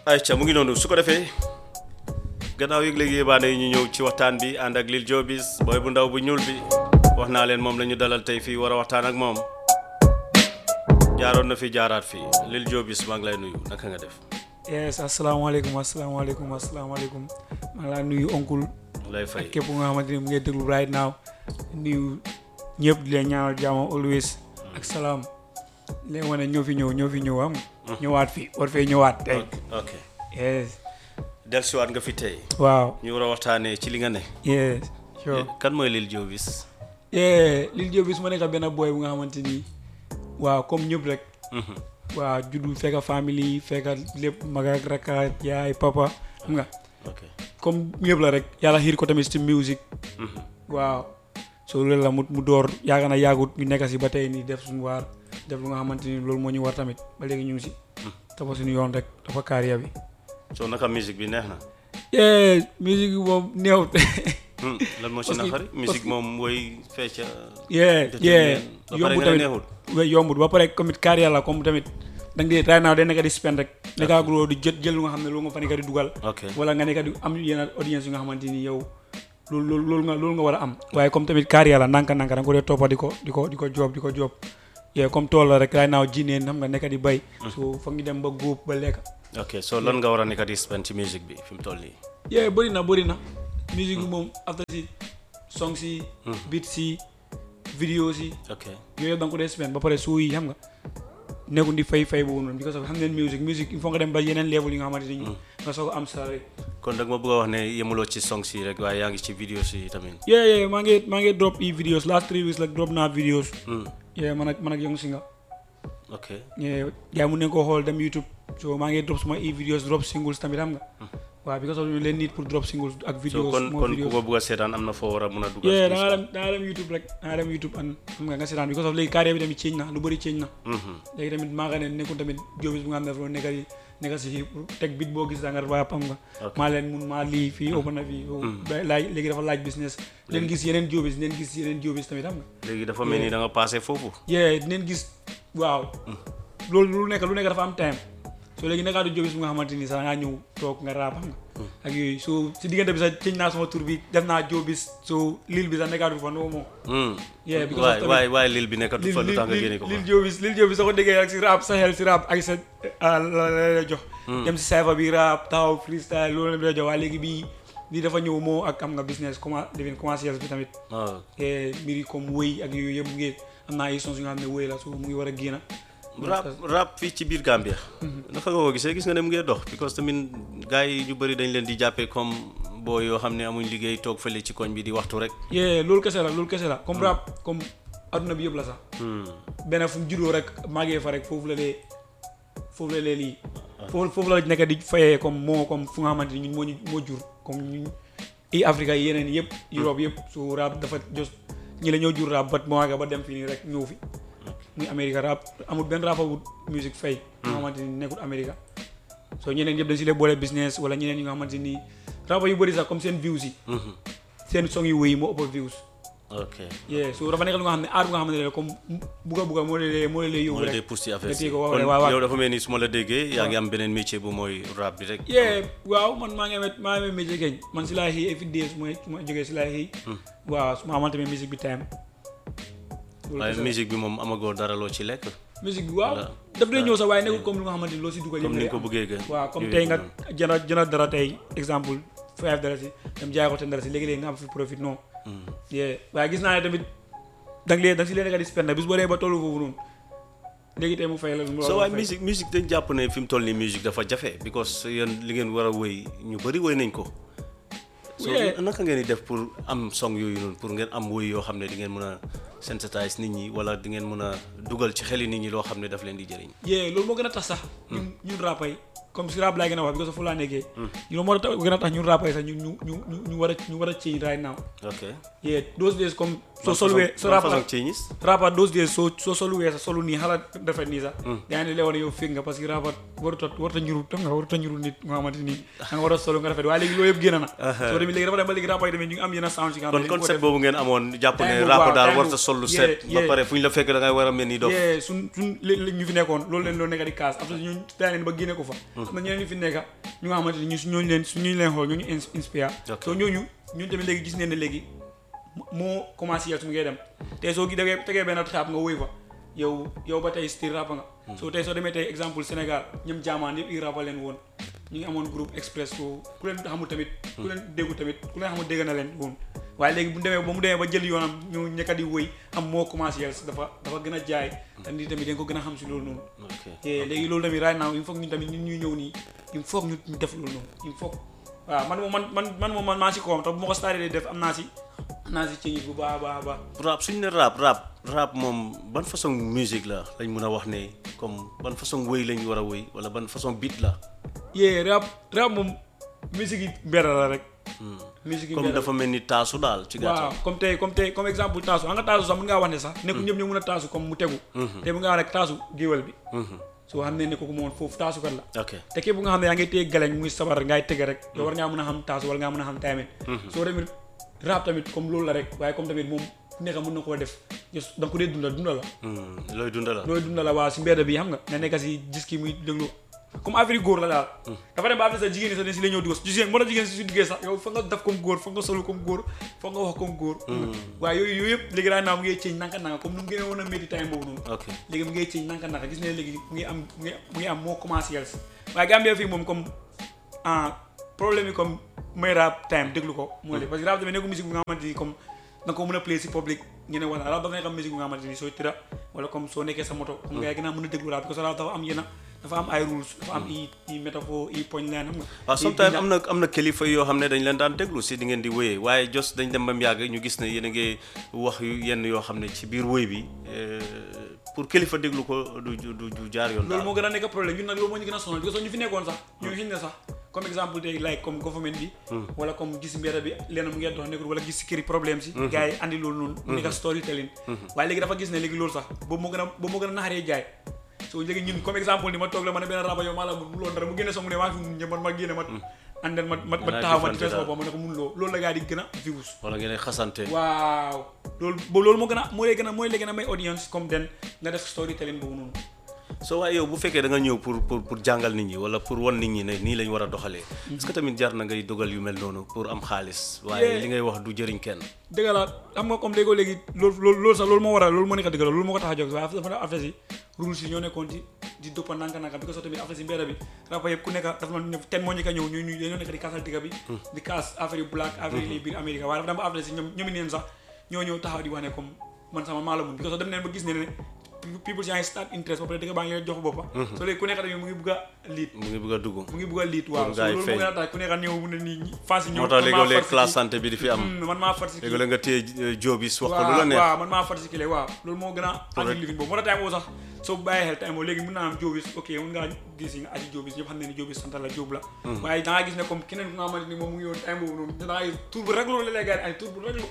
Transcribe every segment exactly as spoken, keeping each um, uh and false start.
ayca mu ngi noonu su ko defee gannaaw yëg léegi yébaane yi ñu ñëw ci waxtaan bi ànd ak Lil Jobis booy bu ndaw bu ñuul bi wax naa leen moom la ñu dalal tey fii war a waxtaan ak moom jaaroon na fi jaaraat fii Lil Jobis maa ngi lay nuyu naka nga def. yes asalaamaaleykum asalaamaaleykum asalaamaaleykum maa ngi lay nuyu oncle lay fay képp nga xamante ni mu ngi déglu right now nuyu ñëpp di leen ñaanal jàmm always ak salaam leen wane ñoo fi ñëw ñoo fi ñëw am ñëwaat fi war fee ñëwaat tey ok yes dellusiwaat nga fi tey waaw ñu war a waxtaanee ci li nga ne yes sure kan mooy Lil Jobis. yeah Lil Jobis ma nekk benn boy bu nga xamante ni waaw comme ñëpp rek waaw juddu fekka famille fekka lépp mag ak rakka yaay papa xam nga ok comme ñëpp la rek yàlla xiir ko tamit ci musique waaw soo loolu la mu mu door yaaga na yaagut ñu nekk si ba tey nii def suñu waar def lu nga xamante ni loolu moo ñu war tamit ba léegi ñu ngi si dafa suñu yoon rek dafa carrière bi soo naka musique bi neex na. yeah musique bi moom néew lan moo ci naqari musique moom woy fecca yeah yeah yombut tamit yombut ba pare comme carrière la comme tamit da nga di right now day nekk di spend rek nekkaguloo di jot jël lu nga xam ne loolu nga fa nekk di dugal wala nga nekk di am yenn audience yu nga xamante ni yow loolu loolu nga loolu nga war a am waaye comme tamit carrière la nanka nanka da nga ko dee toppa di ko di ko di ko job di ko job yeah comme tool la rek right now jineen xam nga nekk di bay so foog ñu dem ba góob ba lekk ok so lan nga war a nekk di spend ci musique bi fi mu toll nii yeah bëri na bëri na musique bi moom after si song si beat si vidéo si ok yooyu yëpp da nga ko dee spend ba pare suu yi xam nga nekkul di fay fay boobu noonu because of xam ne musique musique il faut nga dem ba yeneen level yi nga xamante ni nga soog a am sa rek kon dag ma bëgg a wax ne yemuloo ci song si rek waaye yaa ngi ci vidéo si tamit yeah yeah maa ngi maa ngi drop i videos last three weeks like drop naa videos yeah man ak man ak Young Singer ok yeah yaa mun nañ koo xool dem YouTube so maa ngi drop suma i videos drop singles tamit xam nga waaw because of leen need pour drop singles ak videos so kon kon ku ko bëgg a seetaan am na foo war a mun a dugal yeah da nga dem da nga dem YouTube rek da nga dem YouTube an xam nga nga seetaan because of léegi carrière bi tamit change na lu bëri change na léegi tamit maa nga ne nekkul tamit Jobis bu nga xam ne dafa nekk di nekk si teg bit boo gis da nga waa xam nga maa leen mun maa lii fii open na fii laaj léegi dafa laaj business leen gis yeneen Jobis leen gis yeneen Jobis tamit xam nga léegi dafa mel ni da nga passé foofu yeah neen gis waaw loolu lu nekk lu nekk dafa am time so léegi nekkaatu Jobis bu nga xamante ni sax ngaa ñëw toog nga raap xam nga ak yooyu so si diggante bi sax change naa sama tur bi def naa Jobis so Lil bi sax nekkaatu fa no moom yeah because waay waay Lil bi nekkatu fa lu tax nga génne ko Lil Jobis Lil Jobis soo ko déggee ak si rap sa xel si rap ak sa la la jox dem si cypher bi rap taxaw freestyle loolu la jox waaye léegi bii lii dafa ñëw moo ak am nga business comment devine commercial bi tamit mbir yi comme wëy ak yooyu yëpp mu ngi am naa ay sons yu nga xam ne wëy la so mu ngi war a génn rap rap fii ci biir Gambia naka nga ko gisee gis nga ne mu ngi dox because tamit gars yi ñu bëri dañ leen di jàppee comme boo yoo xam ne amuñ liggéey toog fële ci koñ bi di waxtu rek yeah loolu kese la loolu kese la comme rap comme adduna bi yëpp la sax benn fu mu juddoo rek màggee fa rek foofu la dee foofu la dee lii foofu foofu la nekk di fayee comme moo comme fu nga xamante ni ñun moo ñu moo jur comme ñun i Afrique yi yeneen yëpp Europe yëpp su rap dafa jos ñi la ñoo jur rap ba moo ba dem fii nii rek ñëw fi muy Amérique rap amul benn rap bu musique fay nga xamante ni nekkul Amérique soo ñeneen yëpp dañ si lee boole business wala ñeneen yi nga xamante ni rap yu bëri sax comme seen views yi seen song yu wëy moo ëpp views ok yeah so dafa nekk lu nga xam ne aar bu nga xam ne comme bugga bugga moo lee moo lee yóbbu rek pousse ci affaire si kon yow dafa mel ni su ma la déggee yaa ngi am beneen métier bu mooy rap bi rek yeah waaw man maa ngi amee maa ngi amee métier keñ man si laa xëy every day su ma su ma jógee si laa xëy waaw su ma amal tamit musique bi time waaye musique bi moom amagoo dara loo ci lekk musique bi waaw daf dee ñëw sax waaye nekkul comme lu nga xamante ni loo si dugal comme ni nga ko bëggee gën waaw comme tey nga jënd jënd dara tey exemple five dara si dem jaay ko ten dara si léegi-léegi nga am fi profit non yeah waaye gis naa ne tamit da nga lee da nga si leen nga di spend bis boo dee ba tollu foofu noonu léegi tey mu fay la so waaye musique musique dañ jàpp ne fi mu toll nii musique dafa jafe because yéen li ngeen war a wëy ñu bëri wëy nañ ko so naka ngeen di def pour am song yooyu noonu pour ngeen am wëy yoo xam ne di ngeen mën a sensitize nit ñi wala di ngeen mën a dugal ci xeli nit ñi loo xam ne daf leen di jëriñ yee loolu moo gën a tax sax ñun ñun rappay comme si rap laay gën a wax because of fu laa nekkee loolu moo gën a tax ñun rappay sax ñu ñu ñu ñu war a ñu war a change right now ok yee those days comme soo soluwee so rap rapa those days soo soo soluwee sax solu nii xalaat rafet nii sax yaa ngi leewoon yow fekk nga parce que rapa warut a warut a ñuru tam nga warut a ñuru nit nga xamante nii da nga war a solu nga rafet waaye léegi loolu yëpp génn na soo demee léegi dafa dem ba léegi rapa yi tamit ñu ngi am yenn sound si nga kon concept boobu ngeen amoon jàpp ne rapa daal warut a sol lu set ba pare fu ñu la fekk da ngay war a mel ni dof yee suñ suñ ñu fi nekkoon loolu leen loolu nekk di kaas après ñu daa leen ba génne ko fa am na ñeneen ñu fi nekka ñu nga xamante ni ñu su ñooñu leen su ñu leen xool ñooñu inspire soo ñooñu ñun tamit léegi gis neen ne léegi moo commencé su mu ngay dem te soo gi degee tegee benn trap nga wóy fa yow yow ba tey style rap nga soo tey soo demee tey exemple Sénégal ñoom jaamaan yëpp i rapa leen woon ñu ngi amoon groupe express ko ku leen xamul tamit ku leen déggu tamit ku leen xamul dégg na leen woon waaye léegi bu demee ba mu demee ba jël yoonam ñu ñekka di wëy am moo commercial dafa dafa gën a jaay te nit tamit dañ ko gën a xam si loolu noonu léegi loolu tamit right now il faut ñun tamit ñun ñuy ñëw nii il faut ñu def loolu noonu il faut waaw man moom man man man moom man maa si kawam te bu ma ko starté def am naa si am naa si ci bu baax a baax a baax rap suñu ne rap rap rap moom ban façon musique la lañ mun a wax ne comme ban façon wëy lañ war a wëy wala ban façon beat la yee rap rap moom musique yi mbedd la rek musique yi comme dafa mel ni taasu daal ci gàttal waaw comme tey comme tey comme exemple taasu xam nga taasu sax mën ngaa wax ne sax nekkul ñëpp ñoo mën a taasu comme mu tegu te mën ngaa wax rek taasu géwél bi soo xam ne ne kooku moom foofu taasu kat la te képp nga xam ne yaa ngay téye galeñ muy sabar ngay tëgg rek yow war ngaa mën a xam taasu wala ngaa mën a xam tamit soo tamit rap tamit comme loolu la rek waaye comme tamit moom nekk mën na koo def da nga ko dee dunda dunda la looy dunda la looy dunda la waaw si mbedd bi xam nga nga nekk si gis ki muy déglu comme affaire góor la daal dafa dem ba affaire sax jigéen ñi sax dañ si la ñëw dugg jigéen moo tax jigéen si su duggee sax yow fa nga def comme góor fa nga solu comme góor fa nga wax comme góor waaye yooyu yooyu yëpp léegi daa naa mu ngi ceeñ nanka nanka comme nu mu gën a woon a métti time boobu noonu léegi mu ngi ceeñ nanka nanka gis ne léegi mu ngi am mu ngi am moo commercial si waaye Gambia fii moom comme ah problème yi comme may rap time déglu ko moo de parce que rap tamit nekku musique bu nga xamante ni comme da nga ko mën a play si public ñeneen wax na rap dafa nekk am musique bu nga xamante ni sooy tëra wala comme soo nekkee sa moto comme nga gën a mën a déglu rap parce que rap dafa am yenn dafa am ay rules dafa am i i métaphore i poñ leen xam nga waaw sometimes am na am na kilifa yoo xam ne dañ leen daan déglu si di ngeen di wéyee waaye jos dañ dem ba mu yàgg ñu gis ne yéen a ngi wax yu yenn yoo xam ne ci biir wéy bi pour kilifa déglu ko du du du jaar yoon loolu moo gën a nekk problème ñun nag loolu moo ñu gën a sonal parce que ñu fi nekkoon sax ñu ngi ne sax comme exemple tey like comme government bi wala comme gis mbedd bi leen mu ngeen dox nekkul wala gis si këri problème si gars yi andi loolu noonu mu nekk storytelling waaye léegi dafa gis ne léegi loolu sax boobu moo gën a boobu moo gën a naxaree jaay so léegi ñun comme exemple ni ma toog la ma ne benn raba yow maa la mun loolu dara mu génne soo mu ne maa fi mun ñëpp man ma génne ma andel ma ma ma taxaw ma defee boppam ma ne ko mun loo loolu la gars yi di gën a views wala ngeen xasante waaw loolu boobu loolu moo gën a moo lay gën a mooy lay gën a may audience comme den nga def storytelling boobu noonu so waaye yow bu fekkee da nga ñëw pour pour pour jàngal nit ñi wala pour wan nit ñi ne nii lañ war a doxalee est-ce que tamit jar na ngay dogal yu mel noonu pour am xaalis waaye li ngay wax du jëriñ kenn dëgg la xam nga comme léegoo léegi loolu loolu loolu sax loolu moo waral loolu moo nekk dëgg la loolu moo ko tax a jóg waaye dafa def affaire si rules yi ñoo nekkoon ci di doppa nanka nanka bi ko sax tamit affaire si mbedda bi rapa yëpp ku nekk dafa ma ten moo ñu ka ñëw ñu ñu dañoo nekk di kaasal digga bi di kaas affaire yu black affaire yi lii biir Amérique waaye dafa dem ba affaire si ñoom ñoomi neen sax ñoo ñëw taxaw di wax ne comme man sama maa la mun bi ko sax dem neen ba gis ne ne people yaa ngi start interest ba pare dëgg baa ngi leen jox boppa so léegi ku nekk tamit mu ngi bugg a liit mu ngi bugg a dugg mu ngi bugg a liit waaw so loolu moo gën a tax ku nekk ñëw mu ne nii fas yi ñëw moo tax léegi classe santé bi di fi am man maa far si léegi la nga téye jobis wax ko lu la neex waaw man maa far si kile waaw loolu moo gën a andi living boobu moo tax time boobu sax soo bàyyi xel time boobu léegi mën naa am jobis ok mën ngaa gis nga aji jobis ñëpp xam ne ni jobis sant la job la waaye da ngaa gis ne comme keneen ku nga xamante ni moom mu ngi yoon time boobu noonu da ngay tur bu raglu la léegi ay tur bu raglu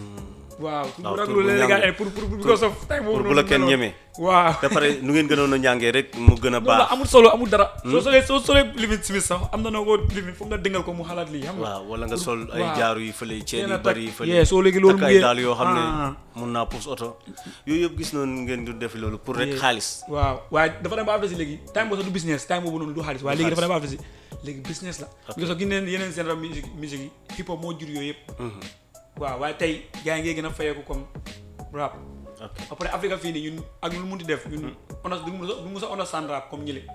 waaw tur bu raglu la léegi ay pour pour because of time boobu pour bu la kenn ñeme waaw ba pare nu ngeen gënoon a njàngee rek mu gën a baax amul solo amul dara soo solee soo solee limit simis sax am na noo ko limit foog nga dëngal ko mu xalaat lii xam nga waaw wala nga sol ay jaaru yi fële ceen yi bari yi fële soo léegi loolu ak ay daal yoo xam ne mun naa pousse oto yooyu yëpp gis noonu ngeen di def loolu pour rek xaalis waaw waaye dafa dem ba affaire si léegi time boobu sax du business time boobu noonu du xaalis waaye léegi dafa dem ba affaire si léegi business la nga soo gineen yeneen seen rap musique musique yi hip hop moo jur yooyu yëpp waaw waaye tey gars yi ngay gën a fayeeku comme rap après Afrique fii nii ñun ak lu munti def ñun on du du musa understand rap comme ñële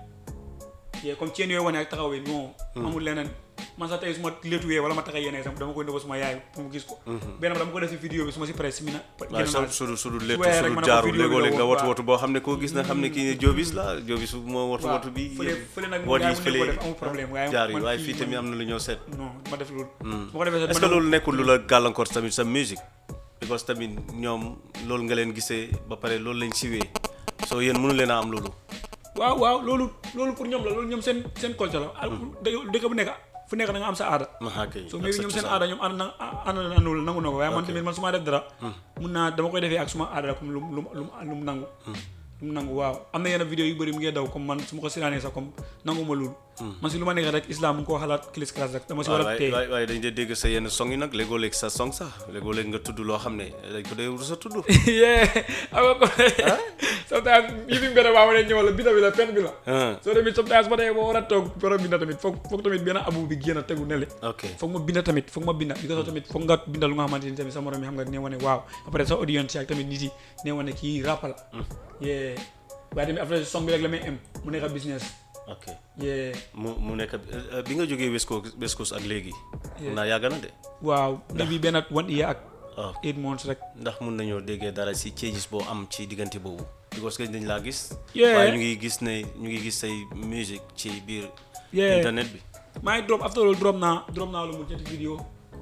yee comme ceen yooyu wane ak taxawee non amul leneen man sax tey su ma létuwee wala ma taxa yéene sax dama koy nëba suma yaay pour mu gis ko benn dama ko def si vidéo bi su ma si presse si mi na sudu sudu létu sudu jaaru léegoo léeg nga watu watu boo xam ne koo gis na xam ne kii jobis la jobis moo watu watu bi fële fële nag wot yi fële def amul problème waaye jaar yi waaye fii tamit am na lu ñoo seet non ma def loolu ma ko defee est-ce que loolu nekkul lu la gàllankoor tamit sa musique because tamit ñoom loolu nga leen gisee ba pare loolu lañ siwee soo yéen mënu leen a am loolu waaw waaw loolu loolu pour ñoom la loolu ñoom seen seen culture la dëkk bu nekk fu nekk da nga am sa aada so mais ñoom seen aada ñoom ànd na ànd na nangu na ko waaye man tamit man su ma def dara mun naa dama koy defee ak suma aada comme lu lu lu mu nangu lu mu nangu waaw am na yenn vidéo yu bëri mu ngi daw comme man su ma ko siraanee sax comme nangu ma loolu man si lu ma neex rek islam mu ngi koo xalaat kilis class rek dama si war a tey waaye waaye dañ dee dégg sa yenn song yi nag léegoo-léeg sa song sax léegoo-léeg nga tudd loo xam ne dañ ko dee rus a tudd yeah ama ko sometimes yi fi mbedd baa ma ne ñëw la binda bi la pen bi la soo tamit sometimes ma dee boo war a toog war a binda tamit foog foog tamit benn abu bi génn a tegu nele ok foog ma binda tamit foog ma binda because tamit foog nga binda lu nga xamante ni tamit sa morom yi xam nga ne wane waaw après sa audience ak tamit nit yi ne wane kii rap la yeah waaye tamit après song bi rek la may am mu nekk business ok yeah mu mu nekk bi nga jógee West Coast West Coast ak léegi mun naa yàgg na de waaw bi benn one year ak waaw eight months rek ndax mun nañoo déggee dara si changes boo am ci diggante boobu because que dañ laa gis yeah waaye ñu ngi gis ne ñu ngi gis say music ci biir yeah internet bi maa ngi drop after all drop naa drop naa lu mu ñetti vidéo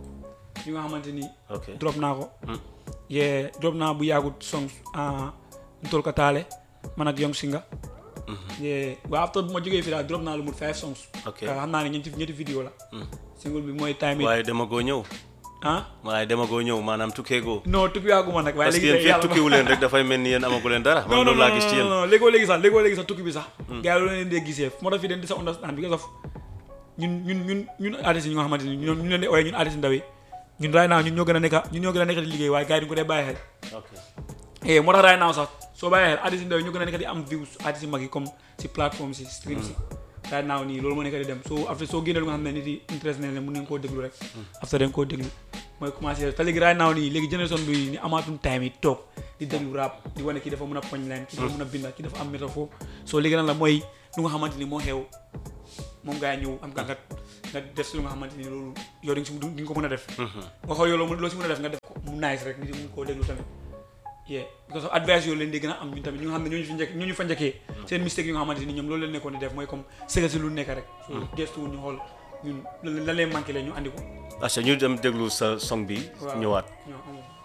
yi nga xamante ni ok drop naa ko yeah drop naa bu yàggut song ntol ko taale man ak Young Singa yeah waaw after bu ma jógee fii daal drop naa lu mu five songs ok xam naa ne ñetti ñetti vidéo la single bi mooy time waaye dama goo ñëw ah waaye dama goo ñëw maanaam tukkee goo non tukki waaguma nag waaye parce que yéen fii tukkiwu leen rek dafay mel ni yéen amagu leen dara man loolu laa gis ci yéen non léegoo léegi sax léegoo léegi sax tukki bi sax gars yi loolu leen dee gisee moo tax fii den di sa understand because of ñun ñun ñun ñun artistes yi ñu nga xamante ni ñun ñu leen di ooyee ñun artistes ndaw yi ñun right now ñun ñoo gën a nekk ñun ñoo gën a nekk di liggéey waaye gars yi duñ ko dee bàyyi xel ok eh moo tax right now sax soo bàyyi xel artistes ndaw yi ñoo gën a nekk di am views artistes yi mag yi comme si plateforme si stream si right now nii loolu moo nekk di dem soo après soo génnee lu nga xam ne nit yi interest nañ leen mën nañ koo déglu rek après dañ koo déglu mooy commencé te léegi right now nii léegi génération bi ni amaatum time yi toog di déglu rap di wane kii dafa mën a poñ leen kii dafa mën a binda kii dafa am métaphore soo léegi nag la mooy lu nga xamante ni moo xew moom gaa yi ñëw am ka nga nga def si lu nga xamante ni loolu yow di nga si di nga ko mën a def nga xool yow loo si mën a def nga def ko mu nice rek nit yi mën koo déglu tamit yeah because of advice yooyu leen di gën a am ñun tamit ñu nga xam ne ñooñu fi njëkk ñooñu fa njëkkee seen mistake yi nga xamante ni ñoom loolu leen nekkoon di def mooy comme sëga si lu nekk rek so gestu ñu xool ñun la leen manqué leen ñu andi ko acca ñu dem déglu sa song bi ñëwaat ñoo